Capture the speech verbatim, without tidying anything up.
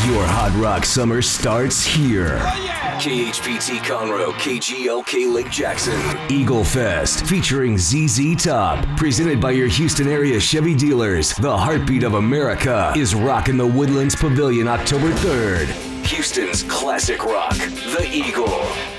Your Hot Rock summer starts here. K H P T Conroe, K G L K Lake Jackson. Eagle Fest featuring Z Z Top. Presented by your Houston area Chevy dealers. The heartbeat of America is rocking the Woodlands Pavilion October third. Houston's classic rock, The Eagle.